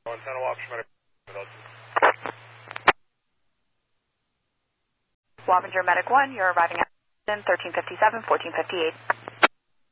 Antenna Officer Medic. Wappinger Medic 1, you're arriving at 1357, 1458.